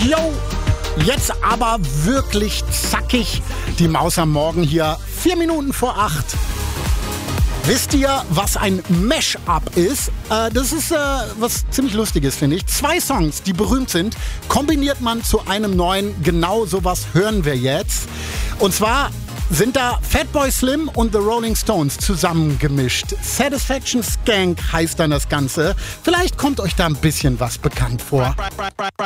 Yo, jetzt aber wirklich zackig. Die Maus am Morgen hier, 4 Minuten vor 8. Wisst ihr, was ein Mash-up ist? Das ist was ziemlich Lustiges, finde ich. 2 Songs, die berühmt sind, kombiniert man zu einem neuen. Genau sowas hören wir jetzt. Und zwar sind da Fatboy Slim und The Rolling Stones zusammengemischt. Satisfaction Skank heißt dann das Ganze. Vielleicht kommt euch da ein bisschen was bekannt vor.